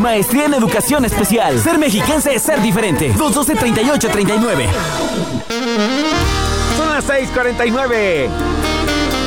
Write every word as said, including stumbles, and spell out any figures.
maestría en educación especial. Ser mexiquense es ser diferente. dos doce, treinta y ocho treinta y nueve. Son las seis cuarenta y nueve.